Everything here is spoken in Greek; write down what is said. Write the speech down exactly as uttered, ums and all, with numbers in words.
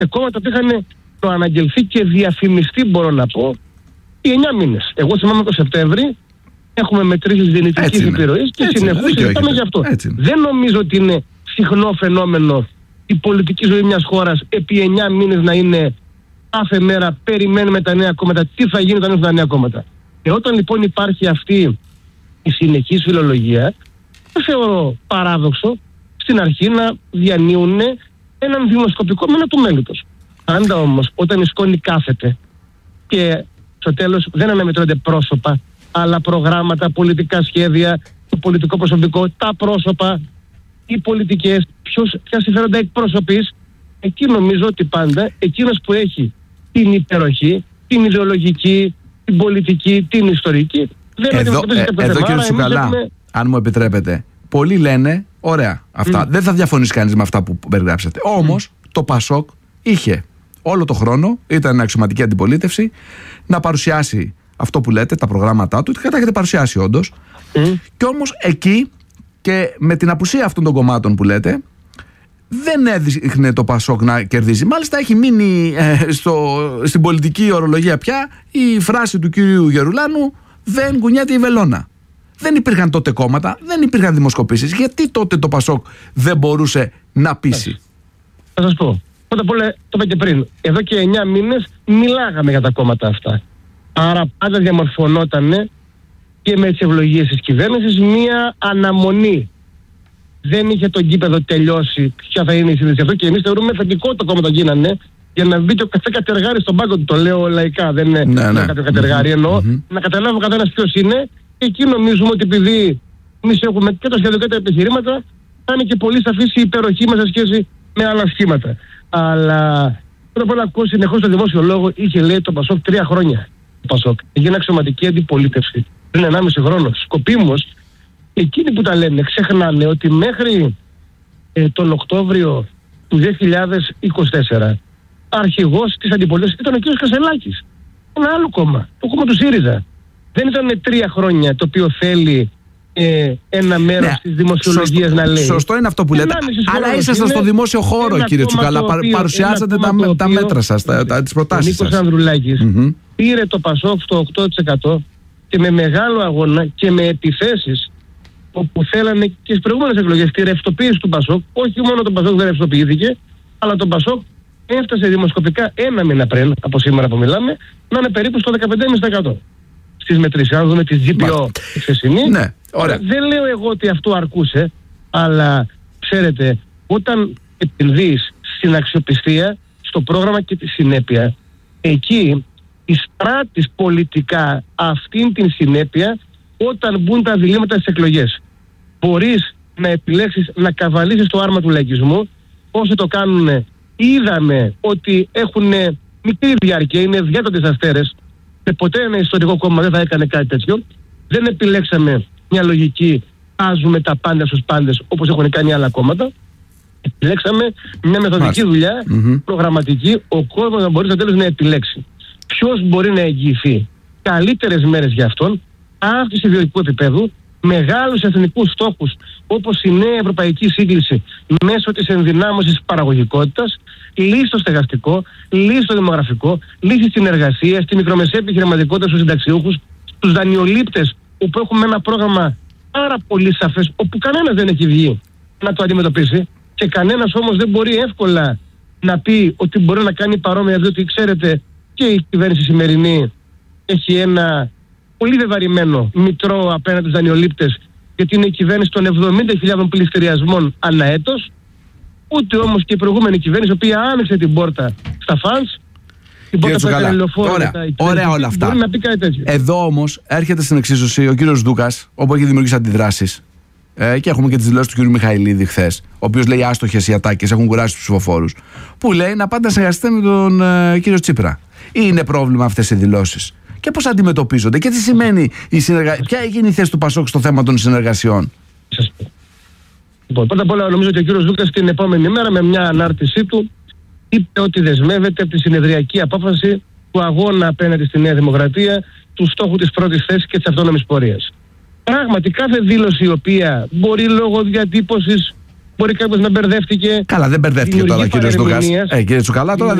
σε κόμματα που είχαν προαναγγελθεί και διαφημιστεί, μπορώ να πω, οι εννιά μήνες. Εγώ θυμάμαι το Σεπτέμβρη, έχουμε μετρήσεις δυνητικής επιρροής και συνεχώς συζητάμε γι' αυτό. Δεν νομίζω ότι είναι συχνό φαινόμενο η πολιτική ζωή μιας χώρας επί εννιά μήνες να είναι κάθε μέρα περιμένουμε τα νέα κόμματα, τι θα γίνει όταν έρθουν τα νέα κόμματα. Και όταν λοιπόν υπάρχει αυτή η συνεχής φιλολογία, δεν θεωρώ παράδοξο στην αρχή να διανύουν έναν δημοσκοπικό με ένα του μέλητος. Πάντα όμως όταν η σκόνη κάθεται και στο τέλος δεν αναμετρώνται πρόσωπα, αλλά προγράμματα, πολιτικά σχέδια, το πολιτικό προσωπικό, τα πρόσωπα, οι πολιτικές, ποιος, ποια συμφέροντα εκπροσωπείς, εκεί νομίζω ότι πάντα εκείνος που έχει την υπεροχή, την ιδεολογική, την πολιτική, την ιστορική, δεν εδώ, ε, εδώ κύριε Τσουκαλά, έχουμε... αν μου επιτρέπετε, πολλοί λένε, ωραία, αυτά, mm. δεν θα διαφωνήσει κανείς με αυτά που περιγράψατε. Όμως mm. το Πασόκ είχε όλο το χρόνο, ήταν αξιωματική αντιπολίτευση, να παρουσιάσει αυτό που λέτε, τα προγράμματά του, και τα έχετε παρουσιάσει όντως. Mm. Και όμως εκεί και με την απουσία αυτών των κομμάτων που λέτε, δεν έδειχνε το Πασόκ να κερδίζει. Μάλιστα έχει μείνει ε, στο, στην πολιτική ορολογία πια η φράση του κύριου Γερουλάνου, δεν κουνιέται η βελόνα. Δεν υπήρχαν τότε κόμματα, δεν υπήρχαν δημοσκοπήσεις. Γιατί τότε το Πασόκ δεν μπορούσε να πείσει? Θα σας πω. Πρώτα απ' όλα, το είπα και πριν, εδώ και εννιά μήνες μιλάγαμε για τα κόμματα αυτά. Άρα πάντα διαμορφωνόταν και με τις ευλογίες της κυβέρνησης μία αναμονή. Δεν είχε το γήπεδο τελειώσει ποια θα είναι η σύνδεση αυτό και εμείς θεωρούμε θετικό το κόμματα γίνανε για να μπει και ο κάθε κατεργάρι στον πάγκο του. Το λέω λαϊκά, δεν είναι ναι, ναι. κάποιο κατεργάρι. Mm-hmm. Εννοώ mm-hmm. να καταλάβει ο καθένας ποιος είναι και εκεί νομίζουμε ότι επειδή εμείς έχουμε και το σχέδιο και τα επιχειρήματα, θα είναι και πολύ σαφής η υπεροχή μας σε σχέση με άλλα σχήματα. Αλλά πρώτα απ' όλα ακούω συνεχώς το δημόσιο λόγο, είχε λέει το Πασόκ τρία χρόνια. Το Πασόκ έγινε αξιωματική αντιπολίτευση πριν ενάμιση χρόνο. Σκοπίμως, εκείνοι που τα λένε ξεχνάνε ότι μέχρι ε, τον Οκτώβριο του δύο χιλιάδες είκοσι τέσσερα αρχηγός της αντιπολίτευσης ήταν ο κ. Κασελάκης. Ένα άλλο κόμμα, το κόμμα του ΣΥΡΙΖΑ. Δεν ήταν τρία χρόνια το οποίο θέλει ε, ένα μέρος ναι, της δημοσιολογίας σωστό, να λέει. Σωστό είναι αυτό που λέτε. Αλλά ήσασταν στο δημόσιο χώρο, κύριε Τσουκαλά. Παρουσιάσατε τα, τα μέτρα σας, τα, τα, τις προτάσεις σας. Ο Νίκος Ανδρουλάκης mm-hmm. πήρε το Πασόκ στο οκτώ τοις εκατό και με μεγάλο αγώνα και με επιθέσεις όπου θέλανε και στις προηγούμενες εκλογές τη ρευστοποίηση του Πασόκ. Όχι μόνο το Πασόκ δεν ρευστοποιήθηκε, αλλά το Πασόκ έφτασε δημοσκοπικά ένα μήνα πριν, από σήμερα που μιλάμε, να είναι περίπου στο δεκαπέντε κόμμα πέντε τοις εκατό στις μετρήσεις. Αν δούμε τη τζι πι ο τη χθεσινή, ναι, δεν λέω εγώ ότι αυτό αρκούσε, αλλά ξέρετε, όταν επενδύεις στην αξιοπιστία, στο πρόγραμμα και τη συνέπεια, εκεί εισπράττεις πολιτικά αυτήν την συνέπεια όταν μπουν τα διλήμματα στις εκλογές. Μπορείς να επιλέξεις να καβαλήσεις το άρμα του λαϊκισμού. Όσοι το κάνουν, είδαμε ότι έχουν μικρή διάρκεια, είναι διάτατες αστέρες και ποτέ ένα ιστορικό κόμμα δεν θα έκανε κάτι τέτοιο. Δεν επιλέξαμε μια λογική βάζουμε τα πάντα στους πάντες όπως έχουν κάνει άλλα κόμματα. Επιλέξαμε μια μεθοδική Μάλιστα. δουλειά, mm-hmm. προγραμματική, ο κόσμος να μπορεί στο τέλος να επιλέξει ποιος μπορεί να εγγυηθεί καλύτερες μέρες για αυτόν, αύξηση ιδιωτικού επίπεδου, μεγάλους εθνικούς στόχους όπως η νέα ευρωπαϊκή σύγκληση μέσω της ενδυνάμωσης της παραγωγικότητας, λύση στο στεγαστικό, λύση στο δημογραφικό, λύση στην εργασία, στη μικρομεσαία επιχειρηματικότητα, στους συνταξιούχους, στους δανειολήπτες, όπου έχουμε ένα πρόγραμμα πάρα πολύ σαφές, όπου κανένας δεν έχει βγει να το αντιμετωπίσει και κανένας όμως δεν μπορεί εύκολα να πει ότι μπορεί να κάνει παρόμοια, διότι ξέρετε και η κυβέρνηση σημερινή έχει ένα πολύ βεβαρημένο μητρό απέναντι στους δανειολήπτες, γιατί είναι η κυβέρνηση των εβδομήντα χιλιάδων πληστηριασμών ανά έτος, ούτε όμως και η προηγούμενη κυβέρνηση, η οποία άνοιξε την πόρτα στα φανς. Κύριε Τσουκαλά, ωραία, ωραία όλα αυτά. Εδώ όμως έρχεται στην εξίσωση ο κύριος Δούκας, όπου έχει δημιουργήσει αντιδράσεις. Ε, και έχουμε και τις δηλώσεις του κύριου Μιχαηλίδη χθες, ο οποίος λέει άστοχες οι ατάκες, έχουν κουράσει τους ψηφοφόρους. Που λέει να πάτε να συνεργαστείτε με τον ε, κύριο Τσίπρα. Είναι πρόβλημα αυτές οι δηλώσεις? Και πώς αντιμετωπίζονται και τι σημαίνει η συνεργασία? Ποια έγινε η θέση του Πασόκ στο θέμα των συνεργασιών? Λοιπόν, πρώτα απ' όλα νομίζω ότι ο κύριος Δούκας την επόμενη μέρα με μια ανάρτησή του είπε ότι δεσμεύεται από τη συνεδριακή απόφαση του αγώνα απέναντι στη Νέα Δημοκρατία, του στόχου της πρώτης θέσης και της αυτόνομης πορείας. Πράγματι, κάθε δήλωση η οποία μπορεί λόγω διατύπωσης, μπορεί κάποιος να μπερδεύτηκε. Καλά, δεν μπερδεύτηκε τώρα ο κύριος Δούκας. Ε, κύριε Τσουκαλά, τώρα